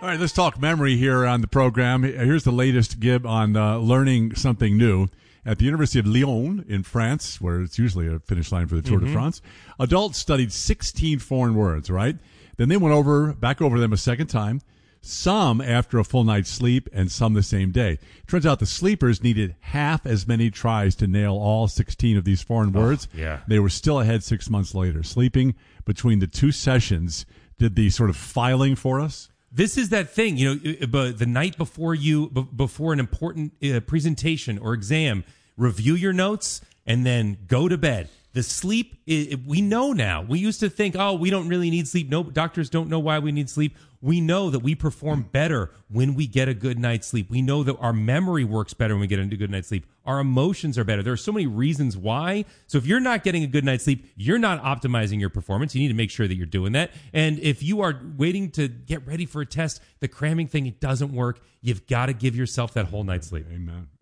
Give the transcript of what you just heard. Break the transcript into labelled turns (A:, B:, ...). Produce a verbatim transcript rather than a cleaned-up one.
A: All right, let's talk memory here on the program. Here's the latest, Gib, on uh, learning something new. At the University of Lyon in France, where it's usually a finish line for the Tour mm-hmm. de France, adults studied sixteen foreign words, right? Then they went over, back over them a second time, some after a full night's sleep and some the same day. Turns out the sleepers needed half as many tries to nail all sixteen of these foreign words.
B: Oh, yeah.
A: They were still ahead six months later. Sleeping between the two sessions did the sort of filing for us.
B: This is that thing, you know, but the night before you, b- before an important uh, presentation or exam, review your notes and then go to bed. The sleep, I- we know now. We used to think, oh, we don't really need sleep. No, doctors don't know why we need sleep. We know that we perform better when we get a good night's sleep. We know that our memory works better when we get a good night's sleep. Our emotions are better. There are so many reasons why. So if you're not getting a good night's sleep, you're not optimizing your performance. You need to make sure that you're doing that. And if you are waiting to get ready for a test, the cramming thing, it doesn't work. You've got to give yourself that whole night's sleep.
A: Amen.